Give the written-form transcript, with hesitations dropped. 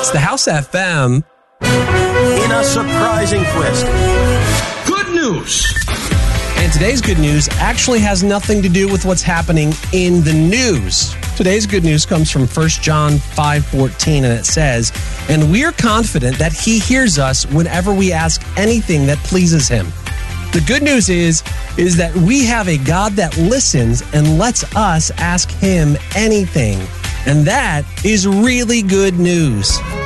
It's the House FM. In a surprising twist. Good news. And today's good news actually has nothing to do with what's happening in the news. Today's good news comes from 1 John 5:14, and it says, "And we're confident that he hears us whenever we ask anything that pleases him." The good news is that we have a God that listens and lets us ask him anything. And that is really good news.